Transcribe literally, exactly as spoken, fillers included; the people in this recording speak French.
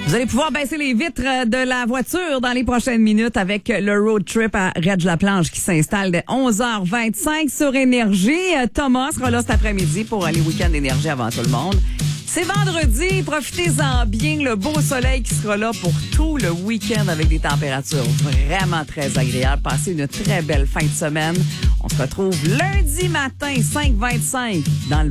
Vous allez pouvoir baisser les vitres de la voiture dans les prochaines minutes avec le road trip à Reg-la-Planche qui s'installe dès onze heures vingt-cinq sur Énergie. Thomas sera là cet après-midi pour les week-ends d'énergie avant tout le monde. C'est vendredi, profitez-en bien, le beau soleil qui sera là pour tout le week-end avec des températures vraiment très agréables. Passez une très belle fin de semaine. On se retrouve lundi matin, cinq vingt-cinq, dans le